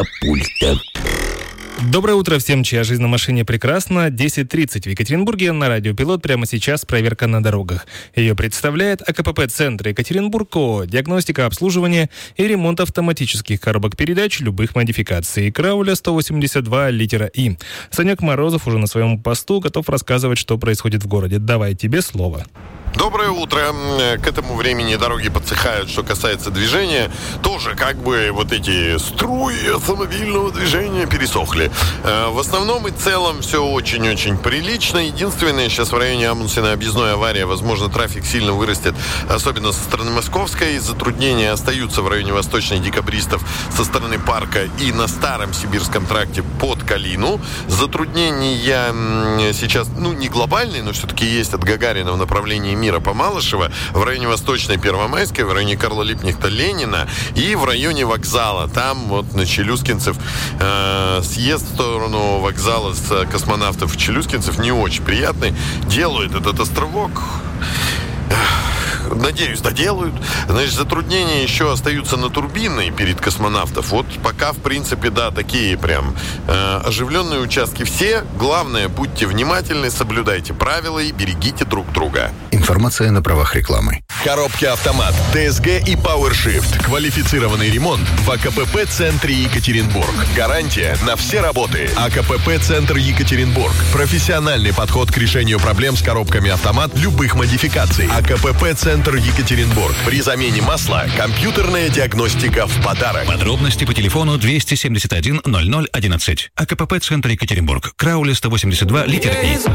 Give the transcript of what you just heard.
пульта. Доброе утро всем, чья жизнь на машине прекрасна. 10:30 в Екатеринбурге. На радио «Пилот» прямо сейчас проверка на дорогах. Ее представляет АКПП-центр Екатеринбург ООО. Диагностика, обслуживание и ремонт автоматических коробок передач любых модификаций. Крауля 182 литера И. Санек Морозов уже на своем посту готов рассказывать, что происходит в городе. Давай, тебе слово. Доброе утро. К этому времени дороги подсыхают, что касается движения. Тоже как бы вот эти струи автомобильного движения пересохли. В основном и целом все очень-очень прилично. Единственное, сейчас в районе Амундсена объездной авария. Возможно, трафик сильно вырастет, особенно со стороны Московской. Затруднения остаются в районе Восточной Декабристов со стороны парка и на Старом Сибирском тракте под Калину. Затруднения сейчас, не глобальные, но все-таки есть от Гагарина в направлении Мира по Малышево, в районе Восточной Первомайской, в районе Карла Липкнехта Ленина и в районе вокзала. Там вот на Челюскинцев съезд в сторону вокзала с Космонавтов в Челюскинцев не очень приятный. Делают этот островок. Надеюсь, доделают. Значит, затруднения еще остаются на Турбинной перед Космонавтов. Вот пока, в принципе, да, такие прям оживленные участки все. Главное, будьте внимательны, соблюдайте правила и берегите друг друга. Информация на правах рекламы. Коробки «Автомат», ДСГ и PowerShift. Квалифицированный ремонт в АКПП-центре Екатеринбург. Гарантия на все работы. АКПП-центр Екатеринбург. Профессиональный подход к решению проблем с коробками «Автомат» любых модификаций. АКПП-центр Екатеринбург. При замене масла компьютерная диагностика в подарок. Подробности по телефону 271 00 11. АКПП-центр Екатеринбург. Крауля 182 литер И.